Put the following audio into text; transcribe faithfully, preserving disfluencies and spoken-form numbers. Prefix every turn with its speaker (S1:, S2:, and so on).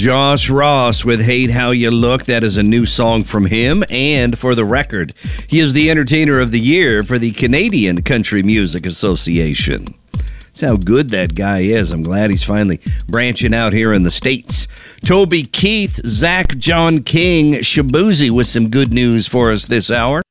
S1: Josh Ross with Hate How You Look. That is a new song from him. And for the record, he is the Entertainer of the Year for the Canadian Country Music Association. That's how good that guy is. I'm glad he's finally branching out here in the States. Toby Keith, Zach John King, Shabuzi with some good news for us this hour.